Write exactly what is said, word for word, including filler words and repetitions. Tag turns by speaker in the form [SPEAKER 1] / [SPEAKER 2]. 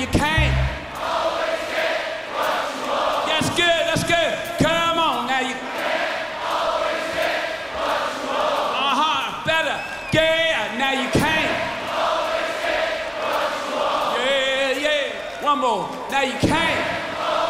[SPEAKER 1] you can't.
[SPEAKER 2] Always get what you want.
[SPEAKER 1] That's good, that's good. Come on, now you
[SPEAKER 2] Can't always get what you want.
[SPEAKER 1] Uh-huh, better. Yeah, now you can't.
[SPEAKER 2] Always get what you want.
[SPEAKER 1] Yeah, yeah. One more. Now you can't.